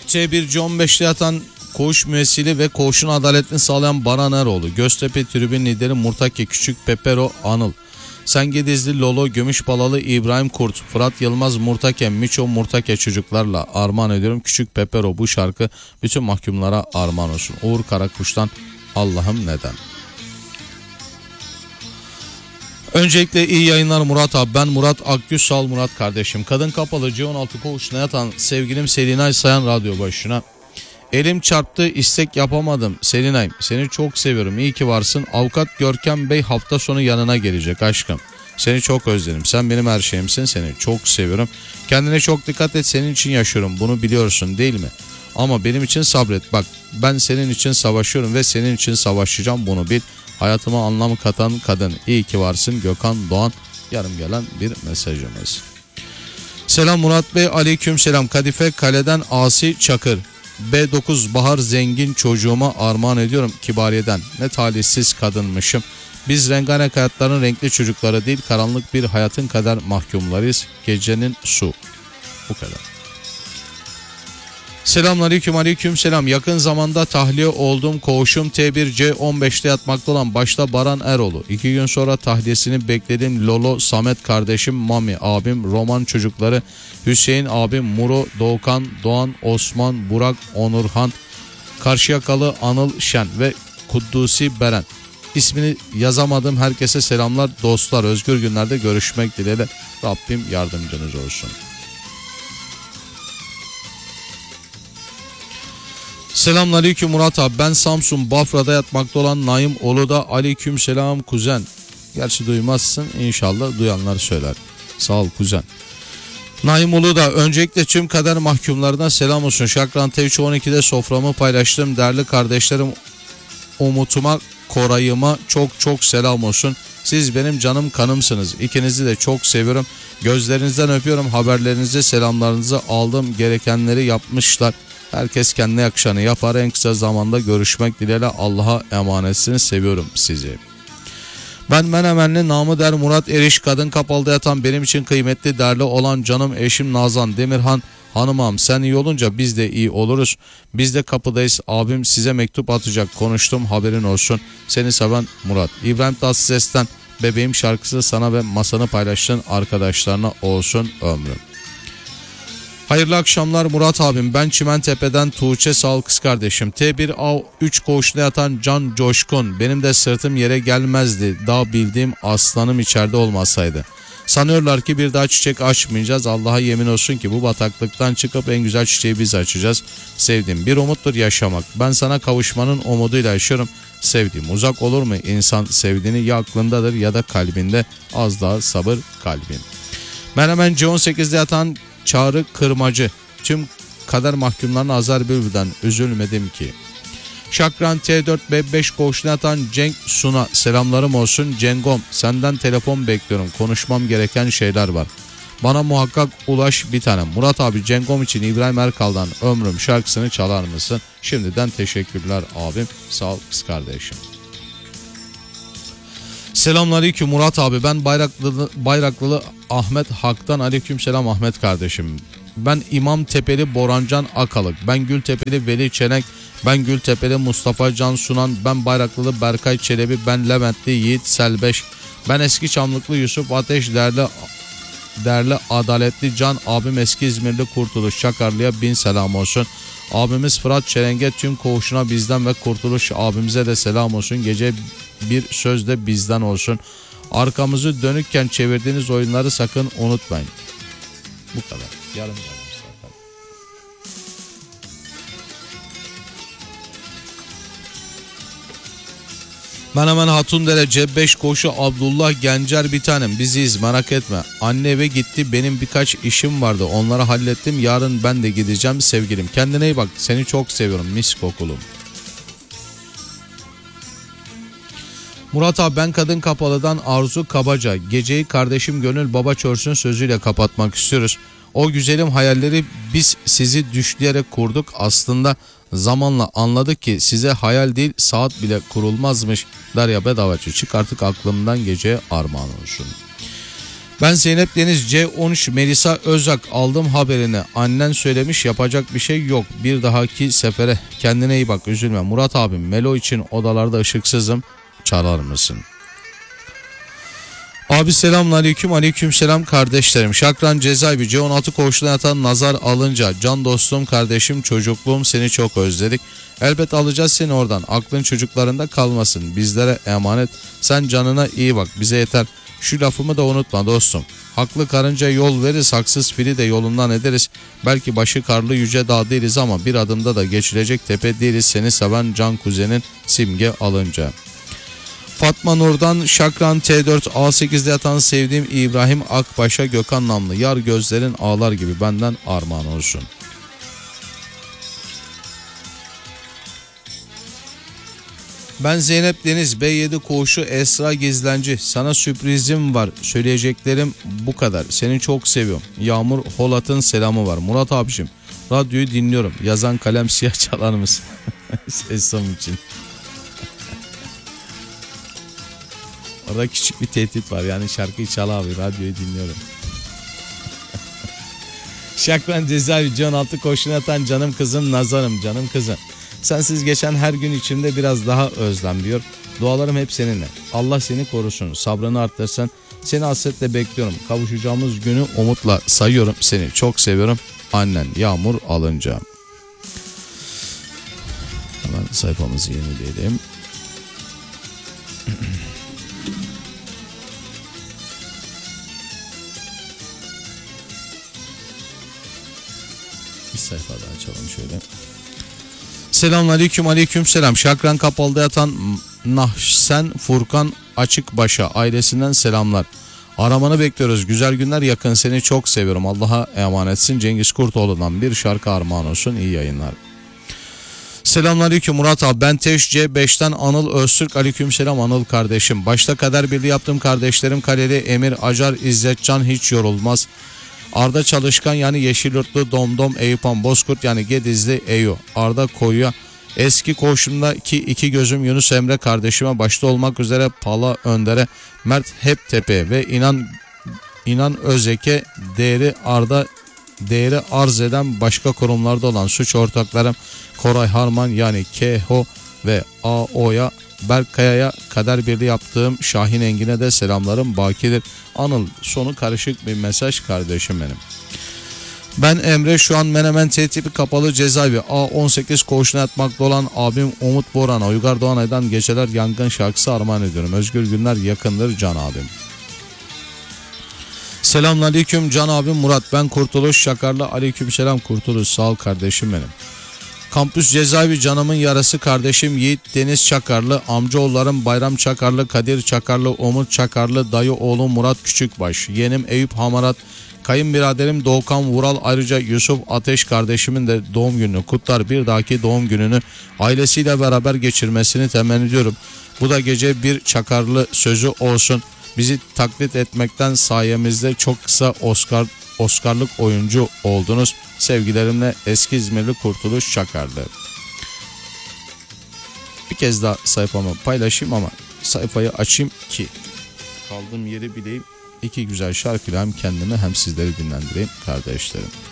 T1C15'te yatan koğuş müessili ve koğuşun adaletini sağlayan Baran Eroğlu, Göztepe tribün lideri Murtake Küçük Pepero Anıl, Sengedizli Lolo Gümüşbalalı İbrahim Kurt, Fırat Yılmaz Murtake, Miço Murtake çocuklarla armağan ediyorum. Küçük Pepero, bu şarkı bütün mahkumlara armağan olsun. Uğur Karakuş'tan Allah'ım neden. Öncelikle iyi yayınlar Murat abi. Ben Murat Akgüz, sağ ol Murat kardeşim. Kadın kapalı C16 koğuşuna yatan sevgilim Selinay Sayan radyo başına. Elim çarptı, istek yapamadım. Selinay, seni çok seviyorum. İyi ki varsın. Avukat Görkem Bey hafta sonu yanına gelecek aşkım. Seni çok özledim. Sen benim her şeyimsin. Seni çok seviyorum. Kendine çok dikkat et. Senin için yaşıyorum. Bunu biliyorsun değil mi? Ama benim için sabret. Bak, ben senin için savaşıyorum ve senin için savaşacağım. Bunu bil. Hayatıma anlam katan kadın. İyi ki varsın. Gökhan Doğan. Yarım gelen bir mesajımız. Selam Murat Bey. Aleyküm selam. Kadife Kale'den Asi Çakır. B9 Bahar Zengin çocuğuma armağan ediyorum Kibariye'den. Ne talihsiz kadınmışım. Biz rengarenk hayatların renkli çocukları değil, karanlık bir hayatın kadar mahkumlarıyız. Gecenin su. Bu kadar. Selamünaleyküm, aleyküm selam. Yakın zamanda tahliye olduğum koğuşum T1C15'te yatmakta olan başta Baran Eroğlu. 2 gün sonra tahliyesini beklediğim Lolo, Samet kardeşim, Mami abim, Roman çocukları, Hüseyin abim, Muro, Doğukan, Doğan, Osman, Burak, Onurhan, Karşıyakalı Anıl Şen ve Kuddusi Beren. İsmini yazamadığım herkese selamlar dostlar. Özgür günlerde görüşmek dileğiyle. Rabbim yardımcınız olsun. Selamünaleyküm Murat abi. Ben Samsun Bafra'da yatmakta olan Naim Olu'da. Aleyküm selam kuzen. Gerçi duymazsın, inşallah duyanlar söyler. Sağ ol kuzen. Naim Ulu'da. Öncelikle tüm kader mahkumlarına selam olsun. Şakran TV12'de soframı paylaştım. Değerli kardeşlerim Umut'uma, Koray'ıma çok selam olsun. Siz benim canım kanımsınız. İkinizi de çok seviyorum. Gözlerinizden öpüyorum. Haberlerinizi, selamlarınızı aldım. Gerekenleri yapmışlar. Herkes kendine yakışanı yapar. En kısa zamanda görüşmek dileğiyle. Allah'a emanetsiniz. Seviyorum sizi. Ben Menemenli namı der Murat Eriş. Kadın kapalıda yatan benim için kıymetli, değerli olan canım eşim Nazan Demirhan. Hanımam, sen iyi olunca biz de iyi oluruz. Biz de kapıdayız. Abim size mektup atacak. Konuştum, haberin olsun. Seni seven Murat. İbrahim Tatlıses'ten Bebeğim şarkısı sana ve masanı paylaştığın arkadaşlarına olsun ömrüm. Hayırlı akşamlar Murat abim. Ben Çimentepe'den Tuğçe, sağ ol kız kardeşim. T1A3 koğuşuna yatan Can Coşkun. Benim de sırtım yere gelmezdi. Daha bildiğim aslanım içeride olmasaydı. Sanıyorlar ki bir daha çiçek açmayacağız. Allah'a yemin olsun ki bu bataklıktan çıkıp en güzel çiçeği biz açacağız. Sevdiğim bir umuttur yaşamak. Ben sana kavuşmanın umuduyla yaşıyorum. Sevdiğim uzak olur mu? İnsan sevdiğini ya aklındadır ya da kalbinde. Az daha sabır kalbin. Menemen C18'de yatan Çağrı Kırmacı. Tüm kader mahkumlarına Azar Bülbül'den üzülmedim ki. Şakran T4B5 koğuşuna yatan Cenk Suna. Selamlarım olsun Cengom. Senden telefon bekliyorum. Konuşmam gereken şeyler var. Bana muhakkak ulaş bir tane. Murat abi, Cengom için İbrahim Erkal'dan Ömrüm şarkısını çalar mısın? Şimdiden teşekkürler abim. Sağ ol kız kardeşim. Selamünaleyküm Murat abi. Ben Bayraklılı Ahmet Hak'tan. Aleykümselam Ahmet kardeşim. Ben İmam Tepeli Borancan Akalık. Ben Gültepeli Veli Çelenk. Ben Gültepeli Mustafa Can Sunan. Ben Bayraklılı Berkay Çelebi. Ben Leventli Yiğit Selbeş. Ben Eski Çamlıklı Yusuf Ateş. Değerli adaletli Can abim Eski İzmirli Kurtuluş Çakarlı'ya bin selam olsun. Abimiz Fırat Çelenge tüm koğuşuna bizden ve Kurtuluş abimize de selam olsun. Gece bir söz de bizden olsun. Arkamızı dönükken çevirdiğiniz oyunları sakın unutmayın. Bu kadar. Yarın gelmiş zaten. Menemen Hatundere C5 koğuşu Abdullah Gencer bir tanem. Biziyiz, merak etme. Anne eve gitti, benim birkaç işim vardı. Onları hallettim. Yarın ben de gideceğim sevgilim. Kendine iyi bak. Seni çok seviyorum mis kokulum. Murat abi, ben Kadın Kapalı'dan Arzu Kabaca. Geceyi kardeşim Gönül Baba Çörsün sözüyle kapatmak istiyoruz. O güzelim hayalleri biz sizi düşleyerek kurduk. Aslında zamanla anladık ki size hayal değil saat bile kurulmazmış. Derya Bedavacı, çık artık aklımdan geceye armağan olsun. Ben Zeynep Deniz C13 Melisa Özak aldım haberini. Annen söylemiş, yapacak bir şey yok. Bir dahaki sefere kendine iyi bak, üzülme. Murat abim, Melo için odalarda ışıksızım, çalar mısın? Abi selamünaleyküm. Aleykümselam kardeşlerim. Şakran Cezaevi C16 koğuşuna yatan nazar alınca can dostum, kardeşim, çocukluğum, seni çok özledik. Elbet alacağız seni oradan. Aklın çocuklarında kalmasın. Bizlere emanet. Sen canına iyi bak. Bize yeter. Şu lafımı da unutma dostum. Haklı karınca yol veririz, haksız fili de yolundan ederiz. Belki başı karlı yüce dağ değiliz ama bir adımda da geçilecek tepe değiliz. Seni seven can kuzenin simge alınca. Fatma Nur'dan Şakran T4 A8'de yatan sevdiğim İbrahim Akbaş'a Gökhan namlı yar gözlerin ağlar gibi benden armağan olsun. Ben Zeynep Deniz B7 koğuşu Esra Gizlenci. Sana sürprizim var. Söyleyeceklerim bu kadar. Seni çok seviyorum. Yağmur Holat'ın selamı var. Murat abicim, radyoyu dinliyorum. Yazan kalem siyah çalar mısın? Sesim için. Orada küçük bir tehdit var. Yani şarkıyı çal abi, radyoyu dinliyorum. Şakran Cezaevi C16 koşuna atan canım kızım, nazarım, canım kızım. Sensiz geçen her gün içimde biraz daha özlem diyor. Dualarım hep seninle. Allah seni korusun, sabrını arttırsın. Seni hasretle bekliyorum. Kavuşacağımız günü umutla sayıyorum. Seni çok seviyorum. Annen Yağmur alınca. Hemen sayfamızı yenileyelim. Bir sayfa daha açalım şöyle. Selamünaleyküm, aleykümselam. Şakran Kapalı'da yatan Nahsen Furkan Açıkbaş'a ailesinden selamlar. Aramanı bekliyoruz. Güzel günler yakın. Seni çok seviyorum. Allah'a emanetsin. Cengiz Kurtoğlu'dan bir şarkı armağan olsun. İyi yayınlar. Selamünaleyküm Murat abi. Ben Teş C5'ten Anıl Öztürk. Aleykümselam Anıl kardeşim. Başta kader birliği yaptığım kardeşlerim Kaleli, Emir, Acar, İzzetcan hiç yorulmaz. Arda Çalışkan yani Yeşilyurtlu, Domdom, Eyüphan Bozkurt yani Gedizli, Eyo, Arda Koyu'ya, eski koğuşumdaki iki gözüm Yunus Emre kardeşime başta olmak üzere Pala Önder'e, Mert Heptepe ve İnan Özek'e değeri arz eden başka kurumlarda olan suç ortaklarım Koray Harman yani Keho ve AO'ya, Berkaya'ya, kader birliği yaptığım Şahin Engin'e de selamlarım bakidir. Anıl, sonu karışık bir mesaj kardeşim benim. Ben Emre, şu an Menemen T-tipi kapalı cezaevi A18 koğuşuna yatmakta olan abim Umut Boran'a Uygar Doğanay'dan Geceler Yangın şarkısı armağan ediyorum. Özgür günler yakındır can abim. Selamünaleyküm can abim Murat, ben Kurtuluş Şakarlı. Aleykümselam Kurtuluş, sağ ol kardeşim benim. Kampüs cezaevi canımın yarası kardeşim Yiğit Deniz Çakarlı, amcaoğullarım Bayram Çakarlı, Kadir Çakarlı, Umut Çakarlı, dayı oğlum Murat Küçükbaş, yeğenim Eyüp Hamarat, kayınbiraderim Doğukan Vural, ayrıca Yusuf Ateş kardeşimin de doğum gününü kutlar. Bir dahaki doğum gününü ailesiyle beraber geçirmesini temenni ediyorum. Bu da gece bir Çakarlı sözü olsun. Bizi taklit etmekten sayemizde çok kısa Oscar'lık oyuncu oldunuz. Sevgilerimle eski İzmirli Kurtuluş Çakarlı. Bir kez daha sayfamı paylaşayım ama sayfayı açayım ki kaldığım yeri bileyim. İki güzel şarkıyla hem kendimi hem sizleri dinlendireyim kardeşlerim.